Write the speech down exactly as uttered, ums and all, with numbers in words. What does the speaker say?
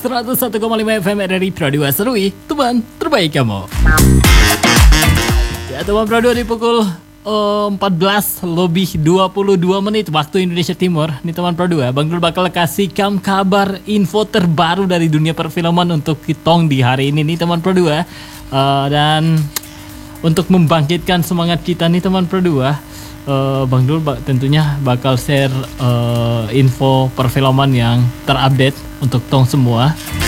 seratus satu koma lima F M R R I Pro dua Serui, teman terbaik kamu. Ya teman Pro dua di pukul uh, empat belas lebih dua puluh dua menit waktu Indonesia Timur. Nih teman Pro dua, Bang Dul bakal kasih kam kabar info terbaru dari dunia perfilman untuk kitong di hari ini nih teman Pro dua. Uh, dan untuk membangkitkan semangat kita nih teman Pro dua, uh, Bang Dul bak- tentunya bakal share uh, info perfilman yang terupdate untuk tong semua.